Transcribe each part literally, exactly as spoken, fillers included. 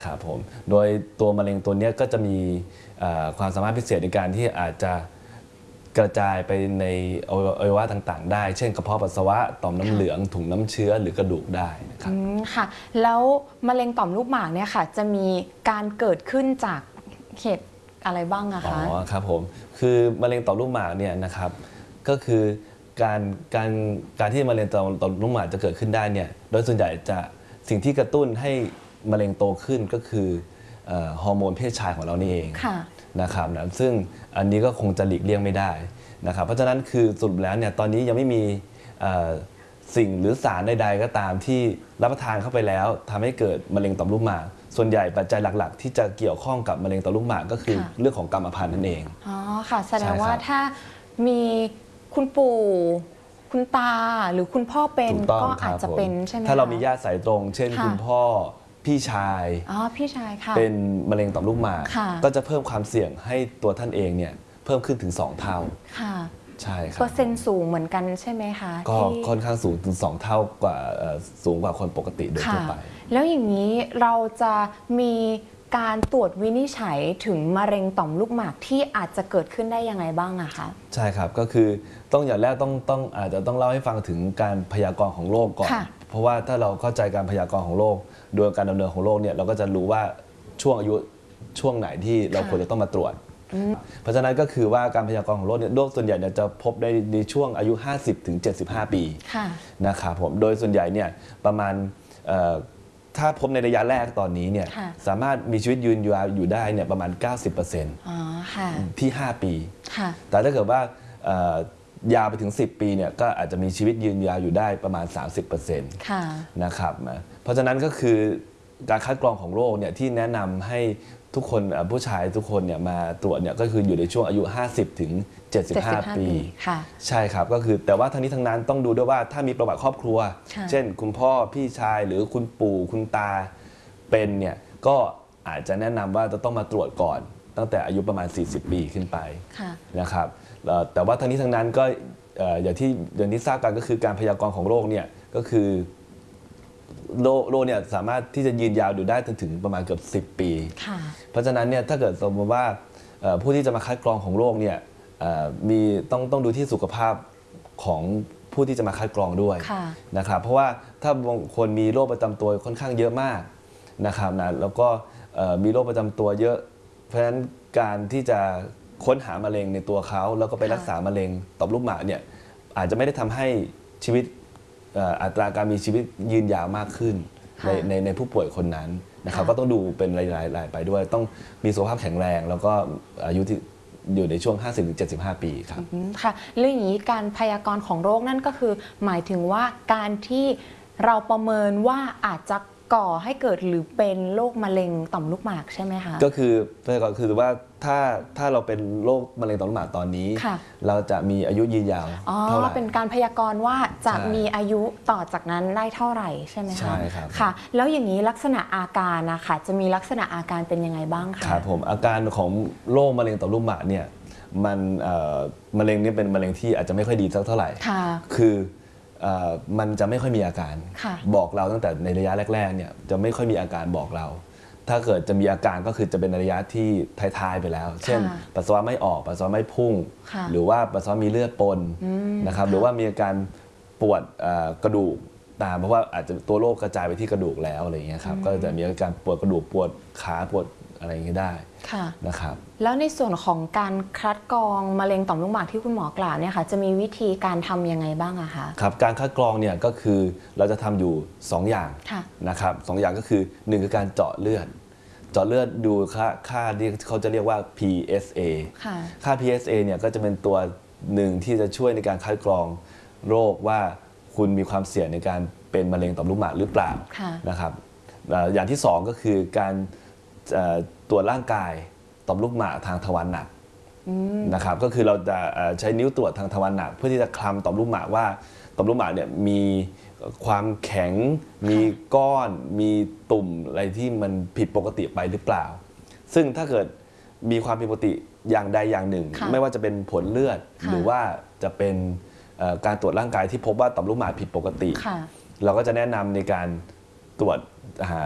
ครับผมโดยตัวมะเร็งตัวนี้ก็จะมีความสามารถพิเศษในการที่อาจจะกระจายไปในอวัยวะต่างๆได้เช่นกระเพาะปัสสาวะต่อมน้ำเหลืองถุงน้ำเชื้อหรือกระดูกได้นะครับค่ะแล้วมะเร็งต่อมลูกหมากเนี่ยค่ะจะมีการเกิดขึ้นจากเหตุอะไรบ้างอะคะอ๋อครับผมคือมะเร็งต่อมลูกหมากเนี่ยนะครับก็คือการการการที่มะเร็งต่อมต่อมลูกหมากจะเกิดขึ้นได้เนี่ยโดยส่วนใหญ่จะสิ่งที่กระตุ้นให้มะเร็งโตขึ้นก็คือฮอร์โมนเพศชายของเรานี่เองนะครับนะซึ่งอันนี้ก็คงจะหลีกเลี่ยงไม่ได้นะครับเพราะฉะนั้นคือสรุปแล้วเนี่ยตอนนี้ยังไม่มีสิ่งหรือสารใดๆก็ตามที่รับประทานเข้าไปแล้วทำให้เกิดมะเร็งต่อมลูกหมากส่วนใหญ่ปัจจัยหลักๆที่จะเกี่ยวข้องกับมะเร็งต่อมลูกหมากก็คือเรื่องของกรรมพันธุ์นั่นเองอ๋อค่ะแสดงว่าถ้ามีคุณปู่คุณตาหรือคุณพ่อเป็นก็อาจจะเป็นใช่ไหมถ้าเรามีญาติสายตรงเช่นคุณพ่อพี่ชายอ๋อพี่ชายค่ะเป็นมะเร็งต่อมลูกหมากก็จะเพิ่มความเสี่ยงให้ตัวท่านเองเนี่ยเพิ่มขึ้นถึงสองเท่าค่ะใช่ครับเปอร์เซ็นต์สูงเหมือนกันใช่ไหมคะก็ค่อนข้างสูงถึงสองเท่ากว่าสูงกว่าคนปกติโดยทั่วไปแล้วอย่างนี้เราจะมีการตรวจวินิจฉัยถึงมะเร็งต่อมลูกหมากที่อาจจะเกิดขึ้นได้ยังไงบ้างอะคะใช่ครับก็คือต้องอย่างแรกต้องต้องอาจจะต้องเล่าให้ฟังถึงการพยากรณ์ของโรคก่อนเพราะว่าถ้าเราเข้าใจการพยากรณ์ของโรคโดยการดำเนินของโรคเนี่ยเราก็จะรู้ว่าช่วงอายุช่วงไหนที่เราควรจะต้องมาตรวจเพราะฉะนั้นก็คือว่าการพยากรณ์ของโรคเนี่ยโรคส่วนใหญ่จะพบได้ในช่วงอายุ ห้าสิบถึงเจ็ดสิบห้า ปีนะครับผมโดยส่วนใหญ่เนี่ยประมาณถ้าพบในระยะแรกตอนนี้เนี่ยสามารถมีชีวิตยืนยาวอยู่ได้เนี่ยประมาณ เก้าสิบเปอร์เซ็นต์ ที่ ห้า ปีแต่ถ้าเกิดว่ายาวไปถึงสิบปีเนี่ยก็อาจจะมีชีวิตยืนยาวอยู่ได้ประมาณ สามสิบเปอร์เซ็นต์ นะครับเพราะฉะนั้นก็คือการคัดกรองของโรคเนี่ยที่แนะนำให้ทุกคนผู้ชายทุกคนเนี่ยมาตรวจเนี่ยก็คืออยู่ในช่วงอายุ ห้าสิบถึงเจ็ดสิบห้า ปีใช่ครับก็คือแต่ว่าทั้งนี้ทั้งนั้นต้องดูด้วยว่าถ้ามีประวัติครอบครัวเช่นคุณพ่อพี่ชายหรือคุณปู่คุณตาเป็นเนี่ยก็อาจจะแนะนำว่าจะต้องมาตรวจก่อนตั้งแต่อายุประมาณสี่สิบปีขึ้นไปนะครับแต่ว่าทั้งนี้ทั้งนั้นก็อย่างที่อย่างที่ทราบกันก็คือการพยากรณ์ของโรคเนี่ยก็คือโรคโรคเนี่ยสามารถที่จะยืนยาวอยู่ได้จนถึงประมาณเกือบสิบปีเพราะฉะนั้นเนี่ยถ้าเกิดสมมติว่าผู้ที่จะมาคัดกรองของโรคเนี่ยมีต้องต้องดูที่สุขภาพของผู้ที่จะมาคัดกรองด้วยนะครับเพราะว่าถ้าบางคนมีโรคประจำตัวค่อนข้างเยอะมากนะครับนะแล้วก็มีโรคประจำตัวเยอะเพราะฉะนั้นการที่จะค้นหามะเร็งในตัวเขาแล้วก็ไปรักษามะเร็งต่อมลูกหมากเนี่ยอาจจะไม่ได้ทำให้ชีวิตอัตราการมีชีวิตยืนยาวมากขึ้นในในในผู้ป่วยคนนั้นนะครับก็ต้องดูเป็นรายๆไปด้วยต้องมีสุขภาพแข็งแรงแล้วก็อายุที่อยู่ในช่วง ห้าสิบถึงเจ็ดสิบห้า ปีครับค่ะเรื่องนี้การพยากรณ์ของโรคนั่นก็คือหมายถึงว่าการที่เราประเมินว่าอาจจะก่อให้เกิดหรือเป็นโรคมะเร็งต่อมลูกหมากใช่ไหมคะก็คือพยากรณ์คือว่าถ้าถ้าเราเป็นโรคมะเร็งต่อมลูกหมากตอนนี้เราจะมีอายุยืนยาวเท่าไหร่เป็นการพยากรณ์ว่าจะมีอายุต่อจากนั้นได้เท่าไหร่ใช่ไหมคะใช่ครับค่ะแล้วอย่างนี้ลักษณะอาการนะคะจะมีลักษณะอาการเป็นยังไงบ้างคะครับผมอาการของโรคมะเร็งต่อมลูกหมากเนี่ยมันมะเร็งนี่เป็นมะเร็งที่อาจจะไม่ค่อยดีสักเท่าไหร่คือมันจะไม่ค่อยมีอาการบอกเราตั้งแต่ในระยะแรกๆเนี่ยจะไม่ค่อยมีอาการบอกเราถ้าเกิดจะมีอาการก็คือจะเป็นระยะที่ท้ายๆไปแล้วเช่นปัสสาวะไม่ออกปัสสาวะไม่พุ่งหรือว่าปัสสาวะมีเลือดปนนะครับหรือว่ามีอาการปวดกระดูกตามเพราะว่าอาจจะตัวโรคกระจายไปที่กระดูกแล้วอะไรอย่างเงี้ยครับก็จะมีอาการปวดกระดูกปวดขาปวดอะไรอย่างเงี้ยได้นะครับแล้วในส่วนของการคัดกรองมะเร็งต่อมลูกหมากที่คุณหมอกล่าวเนี่ยค่ะจะมีวิธีการทำยังไงบ้างอะคะครับการคัดกรองเนี่ยก็คือเราจะทำอยู่สองอย่างนะครับสองอย่างก็คือหนึ่งคือการเจาะเลือดเจาะเลือดดูค่าค่าที่เขาจะเรียกว่า พี เอส เอ ค่า พี เอส เอ เนี่ยก็จะเป็นตัวหนึ่งที่จะช่วยในการคัดกรองโรคว่าคุณมีความเสี่ยงในการเป็นมะเร็งต่อมลูกหมากหรือเปล่านะครับอย่างที่สองก็คือการตรวจร่างกายต่อมลูกหมากทางทวารหนักนะครับก็คือเราจะใช้นิ้วตรวจทางทวารหนักเพื่อที่จะคลำต่อมลูกหมากว่าต่อมลูกหมากเนี่ยมีความแข็งมีก้อนมีตุ่มอะไรที่มันผิดปกติไปหรือเปล่าซึ่งถ้าเกิดมีความผิดปกติอย่างใดอย่างหนึ่งไม่ว่าจะเป็นผลเลือดหรือว่าจะเป็นการตรวจร่างกายที่พบว่าต่อมลูกหมากผิดปกติเราก็จะแนะนำในการตรวจ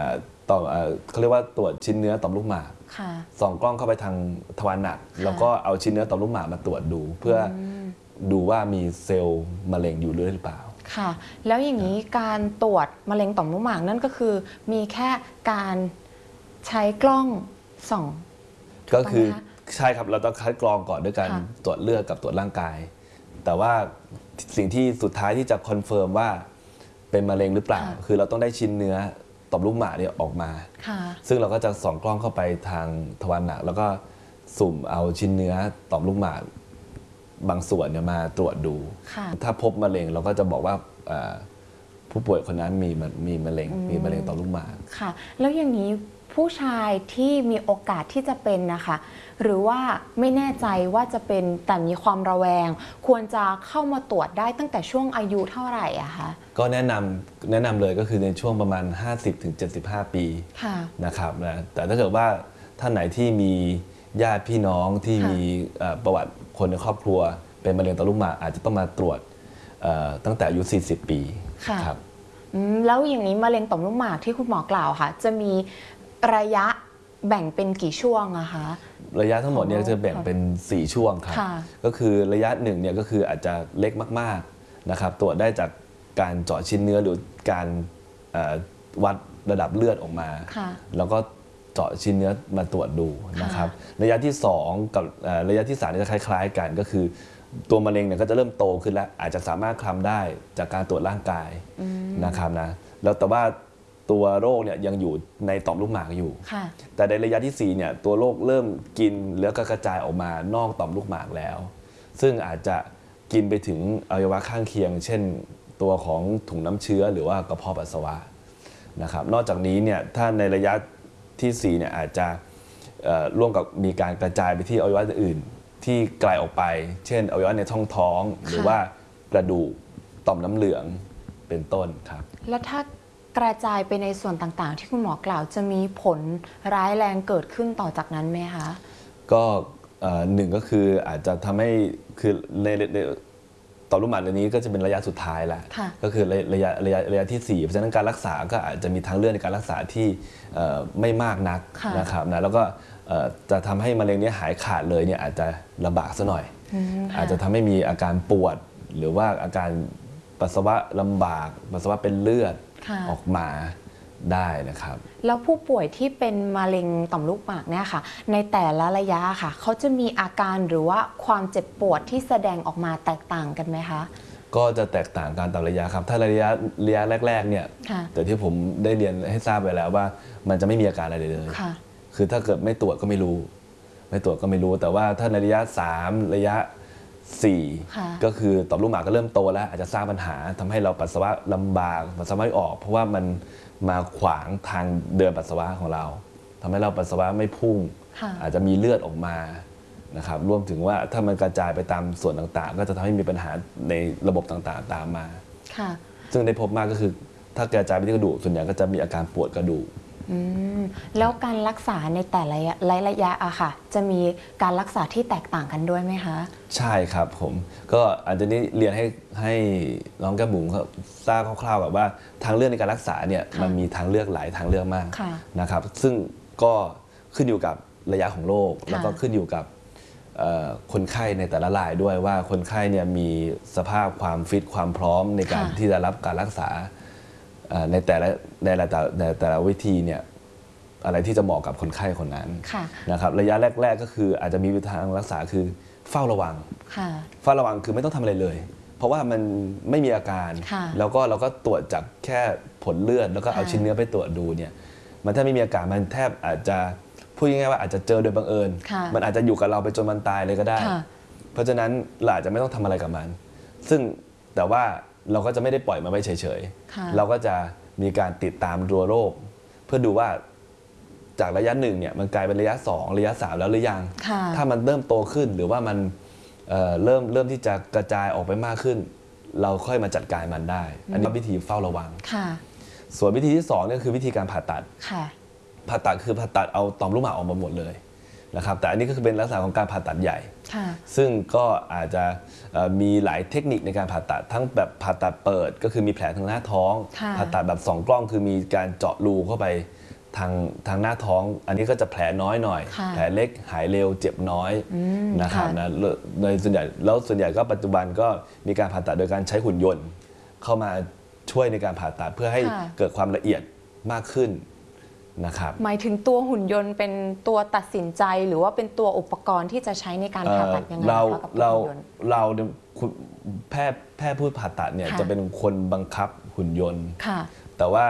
ต่อเอ่อเขาเรียกว่าตรวจชิ้นเนื้อต่อมลูกหมากค่ะส่องกล้องเข้าไปทางทวารหนักแล้วก็เอาชิ้นเนื้อต่อมลูกหมากมาตรวจดู เพื่อดูว่ามีเซลล์มะเร็งอยู่ด้วยหรือเปล่าค่ะแล้วอย่างนี้การตรวจมะเร็งต่อมลูกหมากนั่นก็คือมีแค่การใช้กล้องส่องก็คือใช่ครับเราต้องคัดกรองก่อนด้วยการตรวจเลือดกับตรวจร่างกาย แต่ว่าสิ่งที่สุดท้ายที่จะคอนเฟิร์มว่าเป็นมะเร็งหรือเปล่าคือเราต้องได้ชิ้นเนื้อต่อมลูกหมากเนี่ยออกมาซึ่งเราก็จะส่องกล้องเข้าไปทางทวารหนักแล้วก็สุ่มเอาชิ้นเนื้อต่อมลูกหมากบางส่วนเนี่ยมาตรวจดูถ้าพบมะเร็งเราก็จะบอกว่าผู้ป่วยคนนั้นมีมีมะเร็งมีมะเร็งต่อมลูกหมากค่ะแล้วอย่างนี้ผู้ชายที่มีโอกาสที่จะเป็นนะคะหรือว่าไม่แน่ใจว่าจะเป็นแต่มีความระแวงควรจะเข้ามาตรวจได้ตั้งแต่ช่วงอายุเท่าไหร่อะคะก็แนะนำแนะนำเลยก็คือในช่วงประมาณ ห้าสิบถึงเจ็ดสิบห้า ปีนะครับนะแต่ถ้าเกิดว่าท่านไหนที่มีญาติพี่น้องที่มีประวัติคนในครอบครัวเป็นมะเร็งต่อมลูกหมากอาจจะต้องมาตรวจตั้งแต่อายุสี่สิบ ปีครับแล้วอย่างนี้มะเร็งต่อมลูกหมากที่คุณหมอกล่าวค่ะจะมีระยะแบ่งเป็นกี่ช่วงอะคะระยะทั้งหมดเนี่ยจะแบ่งเป็นสี่ช่วงครับก็คือระยะหนึ่งเนี่ยก็คืออาจจะเล็กมากๆนะครับตรวจได้จากการเจาะชิ้นเนื้อหรือการวัดระดับเลือดออกมาแล้วก็เจาะชิ้นเนื้อมาตรวจดูนะครับระยะที่สองกับระยะที่สามจะคล้ายๆกันก็คือตัวมะเร็งเนี่ยก็จะเริ่มโตขึ้นแล้วอาจจะสามารถคลำได้จากการตรวจร่างกายนะครับนะแล้วแต่ว่าตัวโรคเนี่ยยังอยู่ในต่อมลูกหมากอยู่แต่ในระยะที่สี่เนี่ยตัวโรคเริ่มกินแล้วก็กระจายออกมานอกต่อมลูกหมากแล้วซึ่งอาจจะกินไปถึงอวัยวะข้างเคียงเช่นตัวของถุงน้ำเชื้อหรือว่ากระเพาะปัสสาวะนะครับนอกจากนี้เนี่ยถ้าในระยะที่สี่เนี่ยอาจจะร่วมกับมีการกระจายไปที่อวัยวะอื่นที่ไกลออกไปเช่นอวัยวะในท้องท้องหรือว่ากระดูกต่อมน้ำเหลืองเป็นต้นครับแล้วถ้ากระจายไปในส่วนต่างๆที่คุณหมอกล่าวจะมีผลร้ายแรงเกิดขึ้นต่อจากนั้นไหมคะก็หนึ่งก็คืออาจจะทำให้คือในต่อมลูกหมากนี้ก็จะเป็นระยะสุดท้ายแล้วก็คือระยะระยะระยะที่สี่เพราะฉะนั้นการรักษาก็อาจจะมีทางเลือกในการรักษาที่ไม่มากนักนะครับนะแล้วก็จะทำให้มะเร็งนี้หายขาดเลยเนี่ยอาจจะลำบากซะหน่อยอาจจะทำให้มีอาการปวดหรือว่าอาการปัสสาวะลำบากปัสสาวะเป็นเลือดออกมาได้นะครับแล้วผู้ป่วยที่เป็นมะเร็งต่อมลูกหมากเนี่ยค่ะในแต่ละระยะค่ะเขาจะมีอาการหรือว่าความเจ็บปวดที่แสดงออกมาแตกต่างกันไหมคะก็จะแตกต่างกันตามระยะครับถ้าระยะระยะแรกๆเนี่ยแต่ที่ผมได้เรียนให้ทราบไปแล้วว่ามันจะไม่มีอาการอะไรเลยคือถ้าเกิดไม่ตรวจก็ไม่รู้ไม่ตรวจก็ไม่รู้แต่ว่าถ้าในระยะสามระยะสี่ก็คือต่อมลูกหมากก็เริ่มโตแล้วอาจจะสร้างปัญหาทำให้เราปัสสาวะลำบากปัสสาวะไม่ออกเพราะว่ามันมาขวางทางเดินปัสสาวะของเราทำให้เราปัสสาวะไม่พุ่งอาจจะมีเลือดออกมานะครับรวมถึงว่าถ้ามันกระจายไปตามส่วนต่างๆก็จะทำให้มีปัญหาในระบบต่างๆตามมาซึ่งได้พบมากก็คือถ้ากระจายไปที่กระดูกส่วนใหญ่ก็จะมีอาการปวดกระดูกแล้วการรักษาในแต่ละระยะอะค่ะจะมีการรักษาที่แตกต่างกันด้วยไหมคะใช่ครับผมก็อาจจะนี้เรียนให้ให้น้องแก้มบุ๋มเขาทราบคร่าวๆแบบว่าทางเลือกในการรักษาเนี่ยมันมีทางเลือกหลายทางเลือกมากนะครับซึ่งก็ขึ้นอยู่กับระยะของโรคแล้วก็ขึ้นอยู่กับคนไข้ในแต่ละรายด้วยว่าคนไข้เนี่ยมีสภาพความฟิตความพร้อมในการที่จะรับการรักษาในแต่ละในแต่ละในแต่ละวิธีเนี่ยอะไรที่จะเหมาะกับคนไข้คนนั้นนะครับระยะแรกๆก็คืออาจจะมีวิธีทางรักษาคือเฝ้าระวังเฝ้าระวังคือไม่ต้องทำอะไรเลยเพราะว่ามันไม่มีอาการแล้วก็เราก็ตรวจจากแค่ผลเลือดแล้วก็เอาชิ้นเนื้อไปตรวจดูเนี่ยมันถ้าไม่มีอาการมันแทบอาจจะพูดง่ายๆว่าอาจจะเจอโดยบังเอิญมันอาจจะอยู่กับเราไปจนมันตายเลยก็ได้เพราะฉะนั้นเราอาจจะไม่ต้องทำอะไรกับมันซึ่งแต่ว่าเราก็จะไม่ได้ปล่อยมันไว้เฉยๆเราก็จะมีการติดตามตัวโรคเพื่อดูว่าจากระยะหนึ่งเนี่ยมันกลายเป็นระยะสองระยะสามแล้วหรือยังถ้ามันเริ่มโตขึ้นหรือว่ามัน เ, เริ่มเริ่มที่จะกระจายออกไปมากขึ้นเราค่อยมาจัดการมันได้อันนี้วิธีเฝ้าระวังส่วนวิธีที่สองนี่คือวิธีการผ่าตัดผ่าตัดคือผ่าตัดเอาต่อมลูกหมากออกมาหมดเลยนะครับแต่อันนี้ก็คือเป็นลักษณะของการผ่าตัดใหญ่ซึ่งก็อาจจะมีหลายเทคนิคในการผ่าตัดทั้งแบบผ่าตัดเปิดก็คือมีแผลทางหน้าท้องผ่าตัดแบบสองกล้องคือมีการเจาะรูเข้าไปทางทางหน้าท้องอันนี้ก็จะแผลน้อยหน่อยแผลเล็กหายเร็วเจ็บน้อยนะครับนะโดยส่วนใหญ่แล้วส่วนใหญ่ก็ปัจจุบันก็มีการผ่าตัดโดยการใช้หุ่นยนต์เข้ามาช่วยในการผ่าตัดเพื่อให้เกิดความละเอียดมากขึ้นนะครับหมายถึงตัวหุ่นยนต์เป็นตัวตัดสินใจหรือว่าเป็นตัวอุปกรณ์ที่จะใช้ในการผ่าตัดยังไงเรากับเราหุ่นยนต์เราแพทย์แพทย์ผู้ผ่าตัดเนี่ยจะเป็นคนบังคับหุ่นยนต์แต่ว่า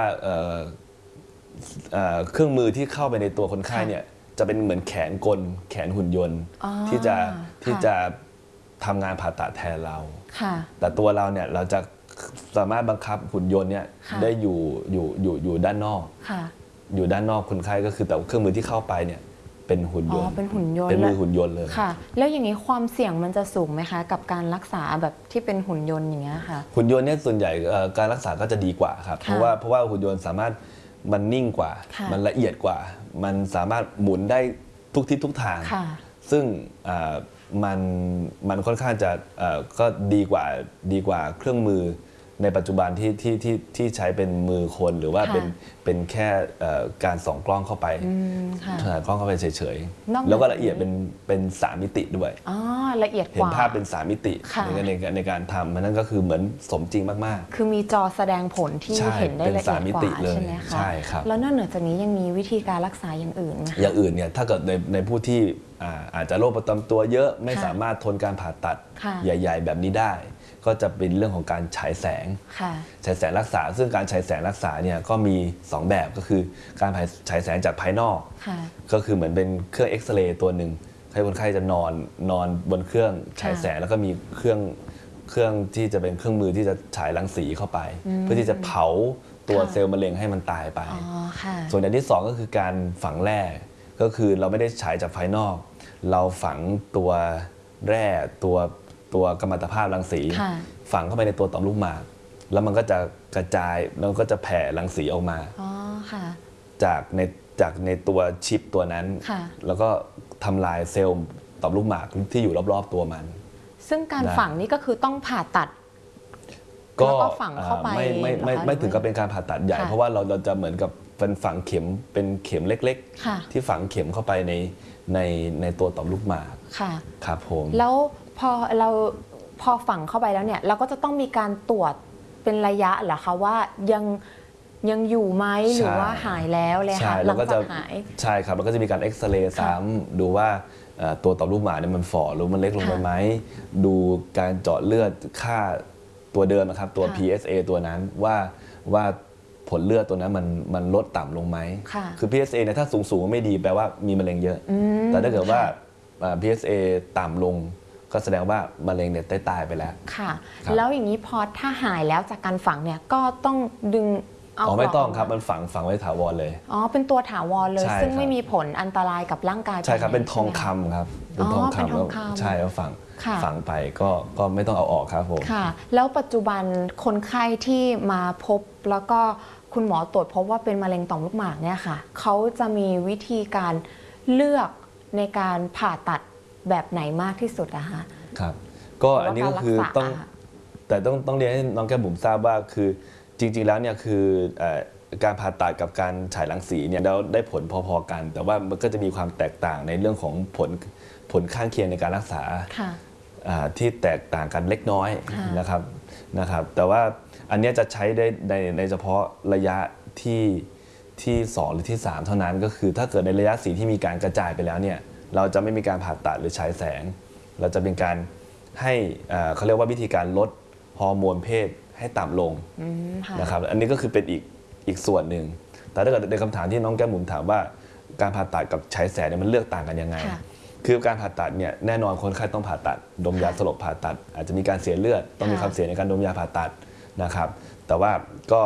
เครื่องมือที่เข้าไปในตัวคนไข้เนี่ยจะเป็นเหมือนแขนกลแขนหุ่นยนต์ที่จะที่จะทำงานผ่าตัดแทนเราแต่ตัวเราเนี่ยเราจะสามารถบังคับหุ่นยนต์เนี่ยได้อยู่อยู่อยู่อยู่ด้านนอกอยู่ด้านนอกคนไข้ก็คือแต่เครื่องมือที่เข้าไปเนี่ยเป็นหุ่นยนต์เป็นหุ่นยนต์เป็นมือหุ่นยนต์เลยค่ะแล้วอย่างนี้ความเสี่ยงมันจะสูงไหมคะกับการรักษาแบบที่เป็นหุ่นยนต์อย่างเงี้ยค่ะหุ่นยนต์เนี่ยส่วนใหญ่การรักษาก็จะดีกว่าครับเพราะว่าเพราะว่าหุ่นยนต์สามารถมันนิ่งกว่ามันละเอียดกว่ามันสามารถหมุนได้ทุกทิศทุกทางซึ่งมันมันค่อนข้างจะก็ดีกว่าดีกว่าเครื่องมือในปัจจุบันที่ที่ที่ที่ใช้เป็นมือคนหรือว่าเป็นเป็นแค่การส่องกล้องเข้าไปถ่ายกล้องเข้าไปเฉยๆแล้วก็ละเอียดเป็นเป็นสามมิติด้วยอ๋อละเอียดกว่าเห็นภาพเป็นสามมิติในในในการทำมันนั่นก็คือเหมือนสมจริงมากๆคือมีจอแสดงผลที่เห็นได้ละเอียดกว่าใช่ไหมคะใช่ครับแล้วนอกเหนือจากนี้ยังมีวิธีการรักษาอย่างอื่นไหมอย่างอื่นเนี่ยถ้าเกิดในในผู้ที่อาจจะโรคประจำตัวเยอะไม่สามารถทนการผ่าตัดใหญ่ๆแบบนี้ได้ก็จะเป็นเรื่องของการฉายแสงฉายแสงรักษาซึ่งการฉายแสงรักษาเนี่ยก็มีสองแบบก็คือการฉายแสงจากภายนอกก็คือเหมือนเป็นเครื่องเอ็กซเรย์ตัวหนึ่งให้คนไข้จะนอนนอนบนเครื่องฉายแสงแล้วก็มีเครื่องเครื่องที่จะเป็นเครื่องมือที่จะฉายรังสีเข้าไปเพื่อที่จะเผาตัวเซลล์มะเร็งให้มันตายไปส่วนอย่างที่สองก็คือการฝังแร่ก็คือเราไม่ได้ฉายจากภายนอกเราฝังตัวแร่ตัวตัวกัมมันตภาพรังสีฝังเข้าไปในตัวต่อมลูกหมากแล้วมันก็จะกระจายแล้วก็จะแผ่รังสีออกมาจากในจากในตัวชิปตัวนั้นแล้วก็ทำลายเซลล์ต่อมลูกหมากที่อยู่รอบๆตัวมันซึ่งการฝังนี่ก็คือต้องผ่าตัดก็ฝังเข้าไปไม่ไม่ไม่ไม่ถึงกับเป็นการผ่าตัดใหญ่เพราะว่าเราเราจะเหมือนกับเป็นฝังเข็มเป็นเข็มเล็กๆที่ฝังเข็มเข้าไปในในในตัวต่อมลูกหมากครับผมแล้วพอเราพอฝังเข้าไปแล้วเนี่ยเราก็จะต้องมีการตรวจเป็นระยะเหรอคะว่ายังยังอยู่ไหมหรือว่าหายแล้วเลยค่ะหลังจากหายใช่ครับแล้วก็จะมีการเอ็กซเรย์ซ้ำดูว่าตัวต่อมลูกหมากเนี่ยมันฝ่อหรือมันเล็กลงไปไหมดูการเจาะเลือดค่าตัวเดิมนะครับตัว พี เอส เอ ตัวนั้นว่าว่าผลเลือดตัวนั้นมันมันลดต่ำลงไหมคือ พี เอส เอ เนี่ยถ้าสูงสูงไม่ดีแปลว่ามีมะเร็งเยอะแต่ถ้าเกิดว่า พี เอส เอ ต่ำลงก็แสดงว่ามะเร็งเนี่ยได้ตายไปแล้วค่ะแล้วอย่างนี้พอถ้าหายแล้วจากการฝังเนี่ยก็ต้องดึงเอาไม่ต้องครับมันฝังฝังไว้ถาวรเลยอ๋อเป็นตัวถาวรเลยซึ่งไม่มีผลอันตรายกับร่างกายใช่ครับเป็นทองคำครับเป็นทองคำแล้วใช่แล้วฝังฝังไปก็ก็ไม่ต้องเอาออกครับผมค่ะแล้วปัจจุบันคนไข้ที่มาพบแล้วก็คุณหมอตรวจพบว่าเป็นมะเร็งต่อมลูกหมากเนี่ยค่ะเขาจะมีวิธีการเลือกในการผ่าตัดแบบไหนมากที่สุดอะคะครับก็อันนี้ก็คือต้องแต่ต้องต้องเรียนให้น้องแก้มบุ๋มทราบว่าคือจริงๆแล้วเนี่ยคือการผ่าตัดกับการฉายรังสีเนี่ยเราได้ผลพอๆกันแต่ว่ามันก็จะมีความแตกต่างในเรื่องของผลผลข้างเคียงในการรักษาที่แตกต่างกันเล็กน้อยนะครับนะครับแต่ว่าอันนี้จะใช้ได้ในในเฉพาะระยะที่ที่สองหรือที่สามเท่านั้นก็คือถ้าเกิดในระยะสีที่มีการกระจายไปแล้วเนี่ยเราจะไม่มีการผ่าตัดหรือฉายแสงเราจะเป็นการให้เขาเรียกว่าวิธีการลดฮอร์โมนเพศให้ต่ำลงนะครับอันนี้ก็คือเป็นอีกอีกส่วนหนึ่งแต่ถ้าเกิดในคำถามที่น้องแก้มบุ๋มถามว่าการผ่าตัดกับฉายแสงเนี่ยมันเลือกต่างกันยังไงคือการผ่าตัดเนี่ยแน่นอนคนไข้ต้องผ่าตัดดมยาสลบผ่าตัดอาจจะมีการเสียเลือดต้องมีความเสี่ยงในการดมยาผ่าตัดนะครับแต่ว่าก็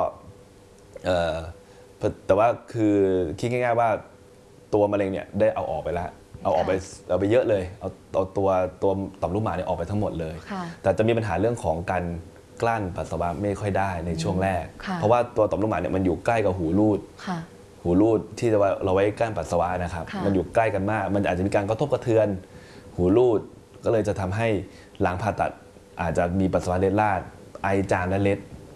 แต่ว่าคือคิดง่ายๆว่าตัวมะเร็งเนี่ยได้เอาออกไปแล้วเอาออกไปเอาไปเยอะเลยเอาเอาตัวตัวต่อมลูกหมากเนี่ยออกไปทั้งหมดเลยแต่จะมีปัญหาเรื่องของการกลั้นปัสสาวะไม่ค่อยได้ในช่วงแรกเพราะว่าตัวต่อมลูกหมากเนี่ยมันอยู่ใกล้กับหูรูดหูรูดที่เราไว้กลั้นปัสสาวะนะครับมันอยู่ใกล้กันมากมันอาจจะมีการกระทบกระเทือนหูรูดก็เลยจะทำให้หลังผ่าตัดอาจจะมีปัสสาวะเล็ดลาดไอจามและเล็ด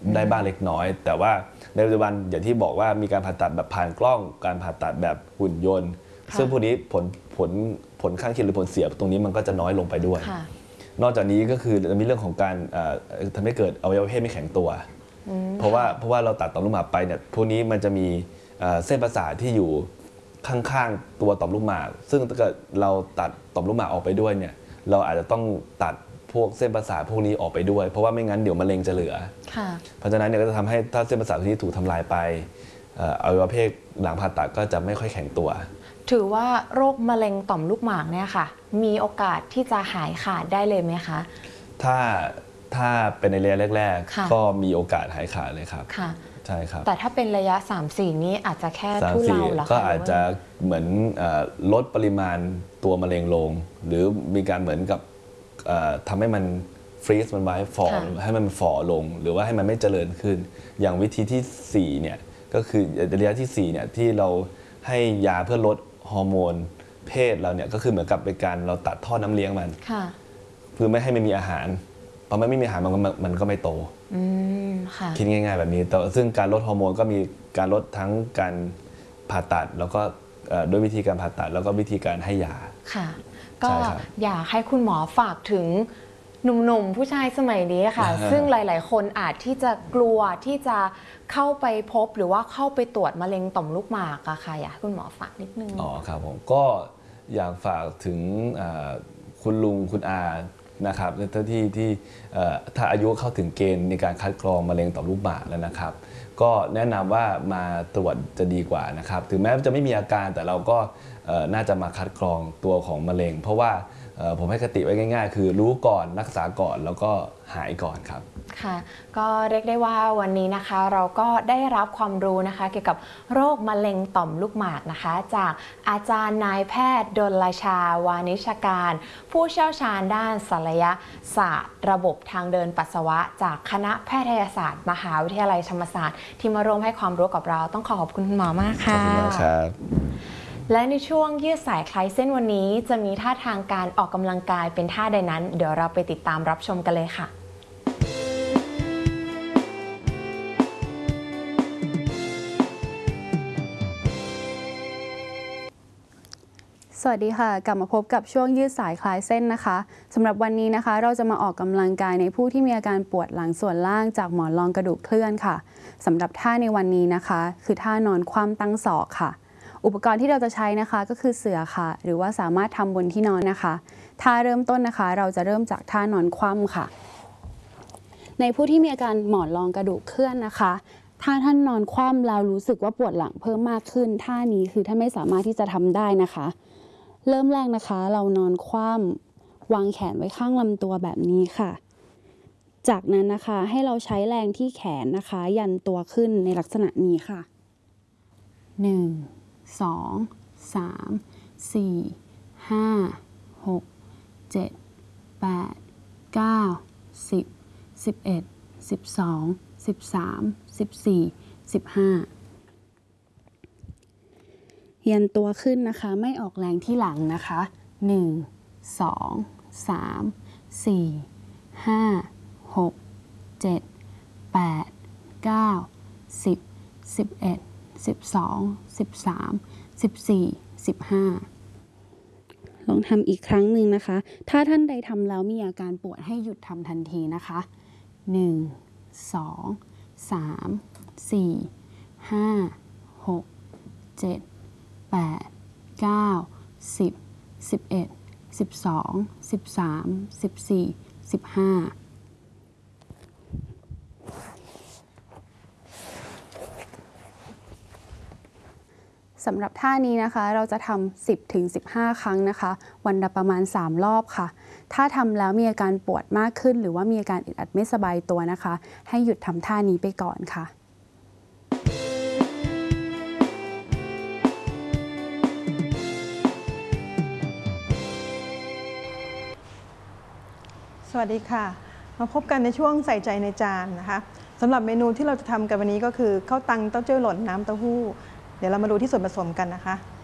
ได้บ้างเล็กน้อย แต่ว่าในปัจจุบันอย่างที่บอกว่ามีการผ่าตัดแบบผ่านกล้องการผ่าตัดแบบหุ่นยนต์ซึ่งพวกนี้ผลผลผลข้างเคียงหรือผลเสียตรงนี้มันก็จะน้อยลงไปด้วยนอกจากนี้ก็คือจะมีเรื่องของการทำให้เกิดอวัยวะเพศไม่แข็งตัวเพราะว่าเพราะว่าเราตัดต่อมลูกหมากไปเนี่ยพวกนี้มันจะมีเส้นประสาทที่อยู่ข้างๆตัวต่อมลูกหมากซึ่งถ้าเกิดเราตัดต่อมลูกหมากออกไปด้วยเนี่ยเราอาจจะต้องตัดพวกเส้นประสาทพวกนี้ออกไปด้วยเพราะว่าไม่งั้นเดี๋ยวมะเร็งจะเหลือเพราะฉะนั้นเนี่ยก็จะทำให้ถ้าเส้นประสาทที่ถูกทำลายไปอวัยวะเพศหลังผ่าตัดก็จะไม่ค่อยแข็งตัวถือว่าโรคมะเร็งต่อมลูกหมากเนี่ยค่ะมีโอกาสที่จะหายขาดได้เลยไหมคะถ้าถ้าเป็นในระยะแรกๆก็มีโอกาสหายขาดเลยครับค่ะใช่ครับแต่ถ้าเป็นระยะ สามสี่ นี้อาจจะแค่ทุเลาเหรอคะก็อาจจะเหมือนลดปริมาณตัวมะเร็งลงหรือมีการเหมือนกับทำให้มันฟรีซมันไว้ฝ่อให้มันฝ่อลงหรือว่าให้มันไม่เจริญขึ้นอย่างวิธีที่สี่เนี่ยก็คือระยะที่สี่เนี่ยที่เราให้ยาเพื่อลดฮอร์โมนเพศเราเนี่ยก็คือเหมือนกับเป็นการเราตัดท่อน้ำเลี้ยงมันเพื่อไม่ให้มันมีอาหารพอมันไม่มีอาหารมันก็มันก็ไม่โตคิดง่ายๆแบบนี้แต่ซึ่งการลดฮอร์โมนก็มีการลดทั้งการผ่าตัดแล้วก็ด้วยวิธีการผ่าตัดแล้วก็วิธีการให้ยาค่ะก็อยากให้คุณหมอฝากถึงหนุ่มๆผู้ชายสมัยนี้ค่ะซึ่งหลายๆคนอาจที่จะกลัวที่จะเข้าไปพบหรือว่าเข้าไปตรวจมะเร็งต่อมลูกหมากอะค่ะอยากให้คุณหมอฝากนิดนึงอ๋อครับผมก็อยากฝากถึงคุณลุงคุณอานะครับที่ที่ถ้าอายุเข้าถึงเกณฑ์ในการคัดกรองมะเร็งต่อมลูกหมากแล้วนะครับก็แนะนำว่ามาตรวจจะดีกว่านะครับถึงแม้จะไม่มีอาการแต่เราก็น่าจะมาคัดกรองตัวของมะเร็งเพราะว่าผมให้คติไว้ง่ายๆคือรู้ก่อนรักษาก่อนแล้วก็หายก่อนครับค่ะก็เรียกได้ว่าวันนี้นะคะเราก็ได้รับความรู้นะคะเกี่ยวกับโรคมะเร็งต่อมลูกหมากนะคะจากอาจารย์นายแพทย์ดลชาวานิชการผู้เชี่ยวชาญด้านศัลยศาสตร์ระบบทางเดินปัสสาวะจากคณะแพทยศาสตร์มหาวิทยาลัยธรรมศาสตร์ที่มาร่วมให้ความรู้กับเราต้องขอขอบคุณคุณหมอมากค่ะขอบคุณมากครับและในช่วงยืดสายคลายเส้นวันนี้จะมีท่าทางการออกกำลังกายเป็นท่าใดนั้นเดี๋ยวเราไปติดตามรับชมกันเลยค่ะสวัสดีค่ะกลับมาพบกับช่วงยืดสายคลายเส้นนะคะสำหรับวันนี้นะคะเราจะมาออกกำลังกายในผู้ที่มีอาการปวดหลังส่วนล่างจากหมอนรองกระดูกเคลื่อนค่ะสำหรับท่าในวันนี้นะคะคือท่านอนคว่ำตั้งศอกค่ะอุปกรณ์ที่เราจะใช้นะคะก็คือเสื่อค่ะหรือว่าสามารถทำบนที่นอนนะคะท่าเริ่มต้นนะคะเราจะเริ่มจากท่านอนคว่ำค่ะในผู้ที่มีอาการหมอนรองกระดูกเคลื่อนนะคะถ้าท่านนอนคว่ำแล้วรู้สึกว่าปวดหลังเพิ่มมากขึ้นท่านี้คือท่านไม่สามารถที่จะทำได้นะคะเริ่มแรกนะคะเรานอนคว่ำวางแขนไว้ข้างลำตัวแบบนี้ค่ะจากนั้นนะคะให้เราใช้แรงที่แขนนะคะยันตัวขึ้นในลักษณะนี้ค่ะหนึ่งสองสามสี่ห้าหกเจ็ดแปดเก้าสิบสิบเอ็ดสิบสองสิบสามสิบสี่สิบห้ายันตัวขึ้นนะคะไม่ออกแรงที่หลังนะคะหนึ่งสองสามสี่ห้าหกเจ็ดแปดเก้าสิบสิบเอ็ดสิบสองสิบสามสิบสี่สิบห้าลองทำอีกครั้งหนึ่งนะคะถ้าท่านใดทำแล้วมีอาการปวดให้หยุดทำทันทีนะคะหนึ่งสองสามสี่ห้าหกเจ็ดแปดเก้าสิบสิบเอ็ดสิบสองสิบสามสิบสี่สิบห้าสำหรับท่านี้นะคะเราจะทำ สิบถึงสิบห้า ครั้งนะคะวันละประมาณสามรอบค่ะถ้าทำแล้วมีอาการปวดมากขึ้นหรือว่ามีอาการอึดอัดไม่สบายตัวนะคะให้หยุดทำท่านี้ไปก่อนค่ะสวัสดีค่ะมาพบกันในช่วงใส่ใจในจานนะคะสำหรับเมนูที่เราจะทำกันวันนี้ก็คือข้าวตังเต้าเจี้ยวหล่นน้ำเต้าหู้เดี๋ยวเรามาดูที่ส่วนผสมกันนะคะ